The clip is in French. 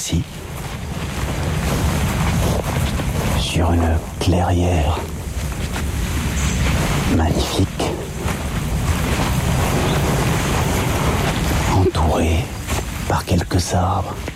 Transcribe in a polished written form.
ici, sur une clairière magnifique, entourée par quelques arbres.